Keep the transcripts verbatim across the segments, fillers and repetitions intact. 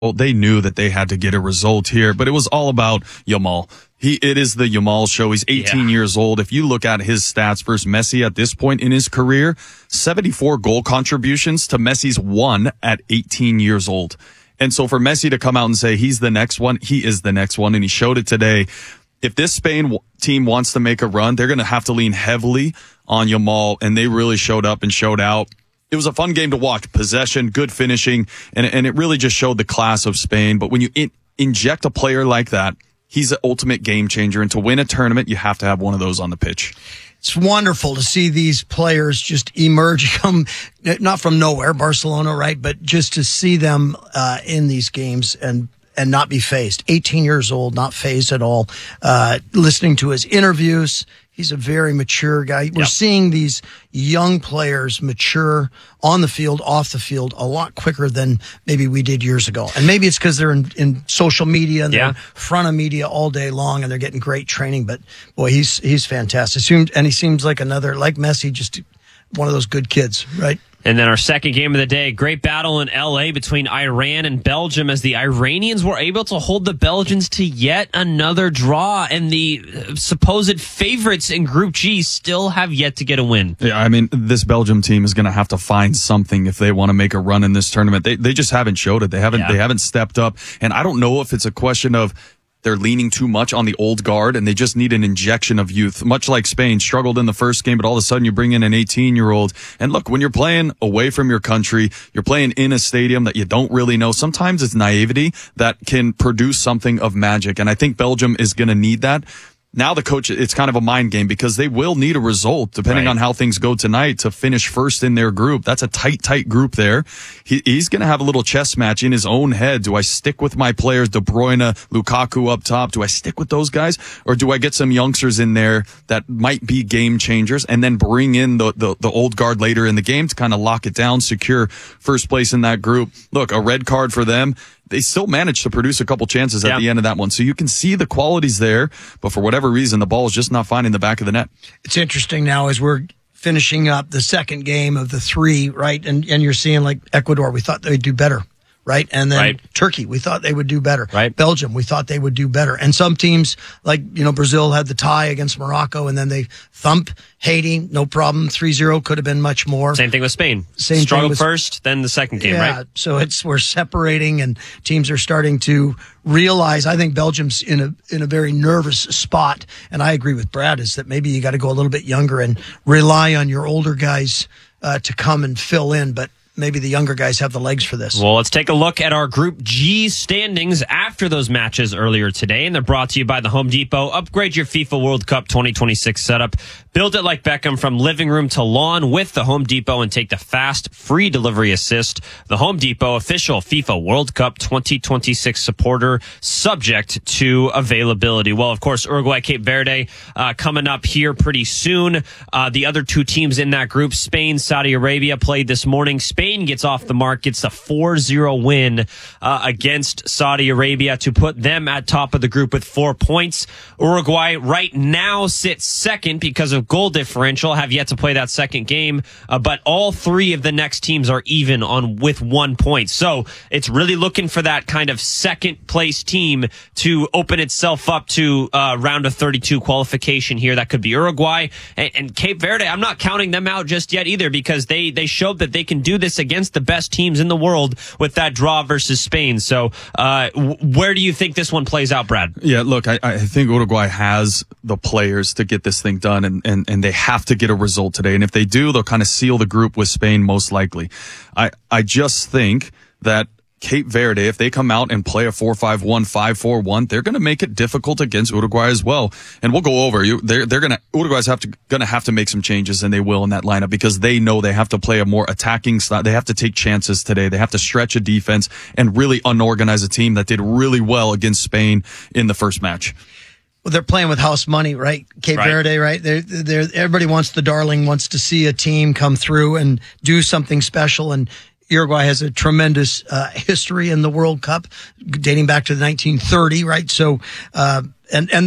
Well, they knew that they had to get a result here, but it was all about Yamal. He, it is the Yamal show. He's eighteen yeah. years old. If you look at his stats versus Messi at this point in his career, seventy-four goal contributions to Messi's one at eighteen years old. And so for Messi to come out and say he's the next one, he is the next one, and he showed it today. If this Spain w- team wants to make a run, they're going to have to lean heavily on Yamal, and they really showed up and showed out. It was a fun game to watch. Possession, good finishing, and, and it really just showed the class of Spain. But when you in, inject a player like that, he's an ultimate game changer. And to win a tournament, you have to have one of those on the pitch. It's wonderful to see these players just emerge, come not from nowhere, Barcelona, right? But just to see them uh, in these games and and not be phased. eighteen years old, not phased at all. Uh, listening to his interviews, he's a very mature guy. We're yep. seeing these young players mature on the field, off the field, a lot quicker than maybe we did years ago. And maybe it's because they're in, in social media and they're yeah. in front of media all day long and they're getting great training. But boy, he's he's fantastic. And he seems like another, like Messi, just one of those good kids, right? And then our second game of the day, great battle in L A between Iran and Belgium as the Iranians were able to hold the Belgians to yet another draw. And the supposed favorites in Group G still have yet to get a win. Yeah, I mean, this Belgium team is going to have to find something if they want to make a run in this tournament. They they just haven't showed it. They haven't yeah. they haven't stepped up. And I don't know if it's a question of they're leaning too much on the old guard and they just need an injection of youth. Much like Spain struggled in the first game, but all of a sudden you bring in an eighteen-year-old. And look, when you're playing away from your country, you're playing in a stadium that you don't really know. Sometimes it's naivety that can produce something of magic. And I think Belgium is going to need that. Now the coach, it's kind of a mind game because they will need a result depending right. on how things go tonight to finish first in their group. That's a tight, tight group there. He, he's going to have a little chess match in his own head. Do I stick with my players, De Bruyne, Lukaku up top? Do I stick with those guys? Or do I get some youngsters in there that might be game changers and then bring in the, the, the old guard later in the game to kind of lock it down, secure first place in that group? Look, a red card for them. They still managed to produce a couple chances at yeah. the end of that one. So you can see the qualities there, but for whatever reason, the ball is just not finding the back of the net. It's interesting now as we're finishing up the second game of the three, right? And and you're seeing like Ecuador, we thought they'd do better, right? And then right. Turkey, we thought they would do better. Right. Belgium, we thought they would do better. And some teams, like, you know, Brazil had the tie against Morocco, and then they thump Haiti, no problem. three zero could have been much more. Same thing with Spain. Same Struggle thing with, first, then the second game, yeah, right? So it's we're separating, and teams are starting to realize. I think Belgium's in a in a very nervous spot, and I agree with Brad. Is that maybe you got to go a little bit younger and rely on your older guys uh, to come and fill in, but maybe the younger guys have the legs for this. Well, let's take a look at our Group G standings after those matches earlier today, and they're brought to you by the Home Depot. Upgrade your FIFA World Cup twenty twenty-six setup. Build it like Beckham from living room to lawn with the Home Depot and take the fast, free delivery assist. The Home Depot, official FIFA World Cup twenty twenty-six supporter, subject to availability. Well, of course, Uruguay, Cape Verde uh, coming up here pretty soon. Uh, the other two teams in that group, Spain, Saudi Arabia, played this morning. Spain gets off the mark, gets a four zero win uh, against Saudi Arabia to put them at top of the group with four points. Uruguay right now sits second because of goal differential, have yet to play that second game, uh, but all three of the next teams are even on with one point. So it's really looking for that kind of second place team to open itself up to uh, round of thirty-two qualification here. That could be Uruguay and, and Cape Verde. I'm not counting them out just yet either because they, they showed that they can do this against the best teams in the world with that draw versus Spain. So uh, w- where do you think this one plays out, Brad? Yeah, look, I, I think Uruguay has the players to get this thing done, and, and, and they have to get a result today. And if they do, they'll kind of seal the group with Spain most likely. I, I just think that Cape Verde, if they come out and play a four five one, five four one, they're going to make it difficult against Uruguay as well. And we'll go over you. They're, they're going to, Uruguay's have to, going to have to make some changes, and they will in that lineup because they know they have to play a more attacking style. They have to take chances today. They have to stretch a defense and really unorganize a team that did really well against Spain in the first match. Well, they're playing with house money, right? Cape right. Verde, right? They're, they're, everybody wants the darling, wants to see a team come through and do something special. And Uruguay has a tremendous uh, history in the World Cup dating back to nineteen thirty, right? So, uh, and, and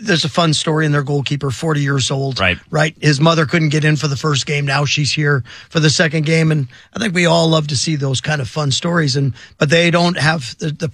there's a fun story in their goalkeeper, forty years old. Right. Right. His mother couldn't get in for the first game. Now she's here for the second game. And I think we all love to see those kind of fun stories. And, but they don't have the, the